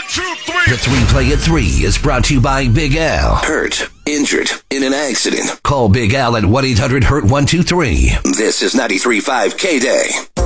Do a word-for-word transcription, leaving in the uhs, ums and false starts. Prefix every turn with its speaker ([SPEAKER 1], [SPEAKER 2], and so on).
[SPEAKER 1] two, three.
[SPEAKER 2] The Three Play at Three is brought to you by Big Al.
[SPEAKER 3] Hurt, injured, in an accident.
[SPEAKER 2] Call Big Al at one eight hundred hurt one two three.
[SPEAKER 3] This is ninety-three point five K-Day.